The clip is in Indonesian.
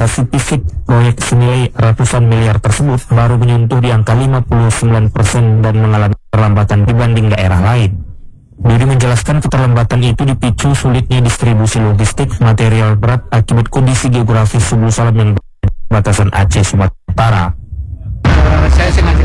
realisasi fisik proyek senilai ratusan miliar tersebut baru menyentuh di angka 59% dan mengalami perlambatan dibanding daerah lain. Dudi menjelaskan keterlambatan itu dipicu sulitnya distribusi logistik material berat akibat kondisi geografis Subu Salam yang batasan Aceh Sumatera Utara. Saya sengaja